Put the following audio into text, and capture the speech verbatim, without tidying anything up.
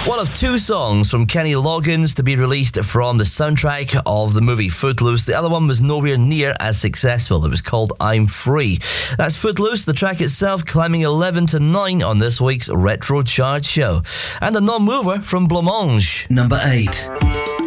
One of two songs from Kenny Loggins to be released from the soundtrack of the movie Footloose. The other one was nowhere near as successful. It was called I'm Free. That's Footloose, the track itself climbing eleven to nine on this week's Retro Chart Show. And a non-mover from Blancmange. Number eight.